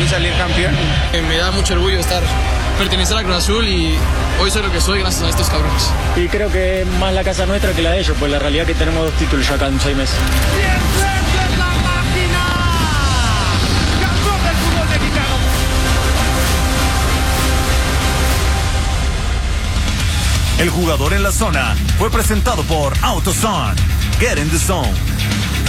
salir campeón. Me da mucho orgullo pertenecer a Cruz Azul y hoy soy lo que soy gracias a estos cabrones. Y creo que más la casa nuestra que la de ellos, pues la realidad es que tenemos 2 títulos ya acá en 6 meses. El jugador en la zona fue presentado por AutoZone. Get in the zone.